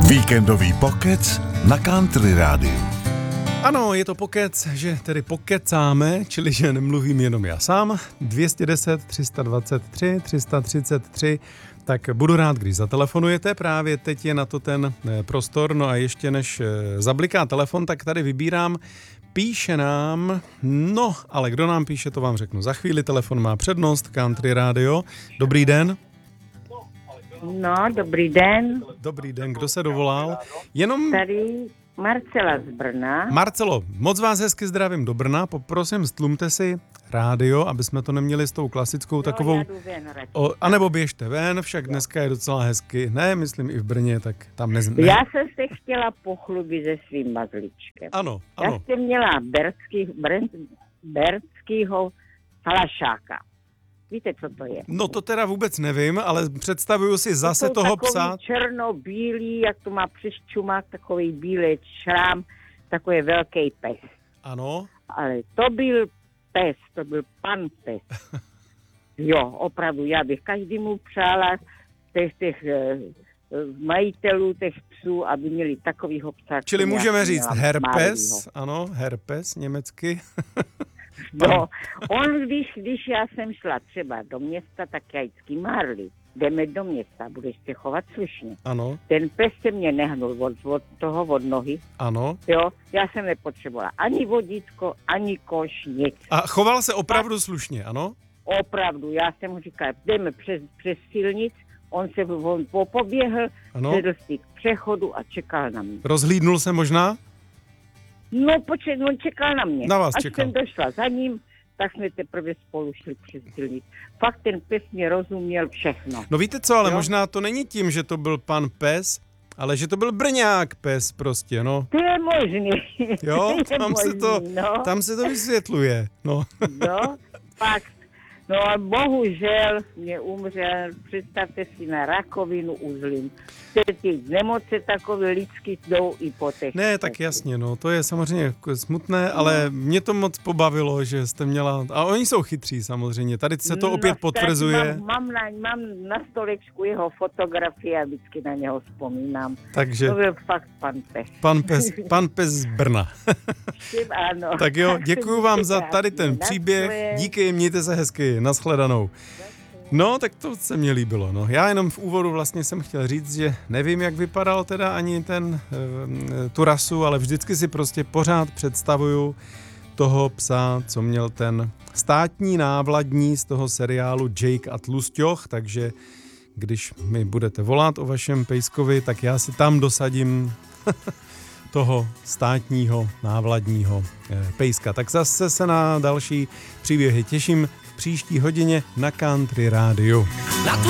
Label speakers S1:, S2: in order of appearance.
S1: Víkendový pokec na Country Rádiu.
S2: Ano, je to pokec, že tedy pokecáme, čili že nemluvím jenom já sám. 210 323 333, tak budu rád, když zatelefonujete, právě teď je na to ten prostor. No a ještě než zabliká telefon, tak tady vybírám, píše nám, no, ale kdo nám píše, to vám řeknu za chvíli, telefon má přednost, Country Radio. Dobrý den.
S3: No, dobrý den.
S2: Dobrý den, kdo se dovolal? Jenom...
S3: Tady Marcela z Brna.
S2: Marcelo, moc vás hezky zdravím do Brna, poprosím, stlumte si rádio, aby jsme to neměli s tou klasickou takovou... A nebo běžte ven, však dneska je docela hezky. Ne, myslím i v Brně, tak tam ne.
S3: Já jsem se chtěla pochlubit se svým mazlíčkem.
S2: Ano.
S3: Já jsem měla berdskýho falašáka. Víte, co to je?
S2: No to teda vůbec nevím, ale představuju si zase
S3: to
S2: toho psa.
S3: Černobílý, jak to má přes čumák, takový bílý šrám, takový velký pes.
S2: Ano.
S3: Ale to byl pes, to byl pan pes. Jo, opravdu, já bych každému přála těch majitelů těch psů, aby měli takovýho psa.
S2: Čili můžeme říct herpes, ano, herpes německy.
S3: No, on, když já jsem šla třeba do města, tak já vždycky Marli. Jdeme do města, budeš se chovat slušně.
S2: Ano.
S3: Ten pes se mě nehnul od nohy.
S2: Ano.
S3: Jo, já jsem nepotřebovala ani vodítko, ani koš, nic.
S2: A choval se opravdu slušně, ano?
S3: Opravdu, já jsem mu říkala, jdeme přes silnic, on poběhl, sedl si k přechodu a čekal na mě.
S2: Rozhlídnul se možná?
S3: No, on čekal na mě.
S2: Na vás
S3: Až
S2: čekal.
S3: jsem došla za ním, tak jsme teprve spolu šli přes silnic. Fakt ten pes mě rozuměl všechno.
S2: No víte co, ale možná to není tím, že to byl pan pes, ale že to byl Brňák pes prostě, no.
S3: To je možný.
S2: Jo, tam se to vysvětluje, no.
S3: No, fakt. No a bohužel mě umřel, představte si, na rakovinu uzlin. Ty nemoce takové lidsky jdou i po těch.
S2: Ne, tak jasně, no, to je samozřejmě smutné, ale mě to moc pobavilo, že jste měla, a oni jsou chytří samozřejmě, tady se to opět potvrzuje.
S3: Mám na stolečku jeho fotografie a vždycky na něho vzpomínám.
S2: Takže
S3: to byl fakt pan pes.
S2: Pan pes z Brna.
S3: Ano.
S2: Tak jo, děkuju vám za tady ten příběh, díky, mějte se hezky, nashledanou. No, tak to se mně líbilo, no. Já jenom v úvodu vlastně jsem chtěl říct, že nevím, jak vypadal teda ani tu rasu, ale vždycky si prostě pořád představuju toho psa, co měl ten státní návladní z toho seriálu Jake a Tlusťoch, takže když mi budete volat o vašem pejskovi, tak já si tam dosadím toho státního návladního pejska. Tak zase se na další příběhy těším v příští hodině na Country Rádiu.